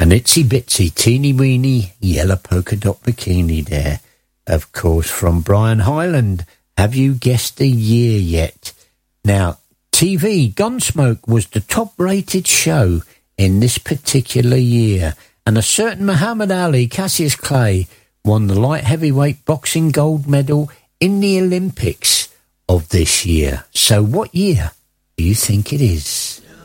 An itsy bitsy teeny weeny yellow polka dot bikini there, of course, from Brian Hyland. Have you guessed the year yet? Now, TV Gunsmoke was the top rated show in this particular year, and a certain Muhammad Ali, Cassius Clay, won the light heavyweight boxing gold medal in the Olympics of this year. So what year do you think it is?